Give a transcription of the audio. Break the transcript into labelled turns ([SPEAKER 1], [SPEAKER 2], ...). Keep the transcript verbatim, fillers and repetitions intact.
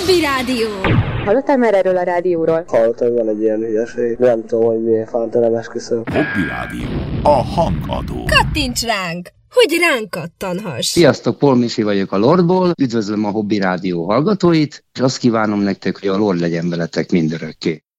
[SPEAKER 1] Hobby Rádió!
[SPEAKER 2] Hallottál már erről a rádióról?
[SPEAKER 3] Hallottam, hogy van egy ilyen hülyeség. Nem tudom, hogy miért fánt, nem esküszöm.
[SPEAKER 4] Hobby Rádió. A hangadó.
[SPEAKER 1] Kattints ránk, hogy ránk kattanhass!
[SPEAKER 5] Sziasztok, Paul Misi vagyok a Lordból. Üdvözlöm a Hobby Rádió hallgatóit, és azt kívánom nektek, hogy a Lord legyen veletek mindörökké.